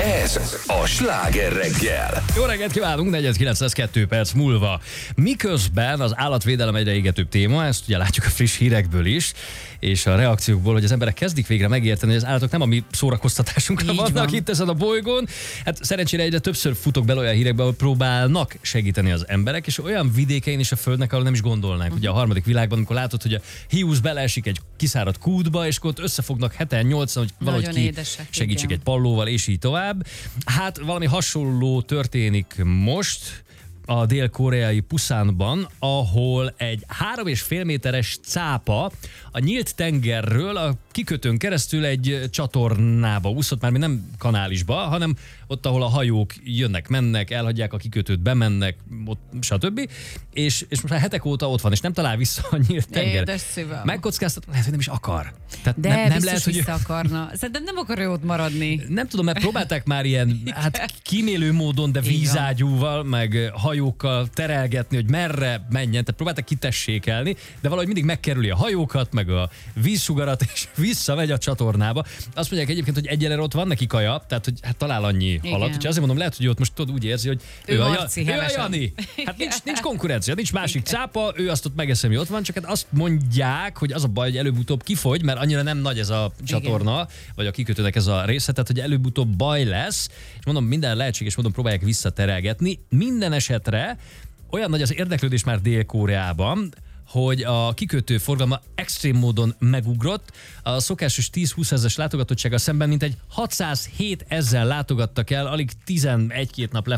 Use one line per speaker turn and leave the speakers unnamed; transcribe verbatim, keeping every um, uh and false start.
Ez a Sláger reggel.
Jó reggelt kívánunk, negyven kilenc lesz kettő perc múlva. Miközben az állatvédelem egyre égetőbb téma, ezt ugye látjuk a friss hírekből is, és a reakciókból, hogy az emberek kezdik végre megérteni, hogy az állatok nem a mi szórakoztatásunkra
Így
vannak
van.
itt ezen a bolygón. Hát szerencsére egyre többször futok bele olyan hírekbe, ahol próbálnak segíteni az emberek, és olyan vidékein is a földnek, ahol nem is gondolnánk. Ugye a harmadik világban, amikor látod, hogy a hiúz beleesik egy kiszáradt kútba, és akkor ott összefognak heten, nyolcan, hogy valahogy
Nagyon
ki
édesek,
segítsek
igen.
egy pallóval, és így tovább. Hát valami hasonló történik most a dél-koreai Pusanban, ahol egy három és fél méteres cápa a nyílt tengerről a kikötőn keresztül egy csatornába úszott, már mi nem kanálisba, hanem ott, ahol a hajók jönnek, mennek, elhagyják a kikötőt, bemennek, ott, stb. És, és most már hetek óta ott van, és nem talál vissza a nyílt tenger.
Édes szívem.
Megkockáztat, lehet, hogy nem is akar. Tehát
De
nem, nem
biztos
lehet, hogy
vissza akarna. Szerintem nem akar ő ott maradni.
nem tudom, mert próbálták már ilyen hát kímélő módon, de
Így van.
vízágyúval, meg hajókkal terelgetni, hogy merre menjen, tehát próbálták kitessékelni, de valahogy mindig megkerüli a hajókat, meg a vízsugarat, és visszamegy a csatornába. Azt mondják egyébként, hogy egyelőre ott van neki kaja, tehát hogy hát talál annyi
Igen.
halat, úgyhogy azért mondom, lehet, hogy ott most tudod, úgy érzi, hogy
Ő
ő, a,
Marci,
Ja- ő a
hevesen.
Jani. Hát nincs, nincs konkurencia, nincs másik cápa, ő azt ott megeszem, hogy ott van, csak hát azt mondják, hogy az a baj, hogy előbb-utóbb kifogy, mert annyira nem nagy ez a csatorna, vagy a kikötőnek ez a része, tehát hogy előbb-utóbb baj lesz, és mondom, minden lehetséges módon próbálják visszaterelgetni. Minden esetre olyan nagy az érdeklődés már Dél-Koreában, hogy a kikötő forgalma extrém módon megugrott. A szokásos tíz-húsz ezres látogatottsággal szemben mintegy hatszázhét ezzel látogattak el, alig tizenegy-két nap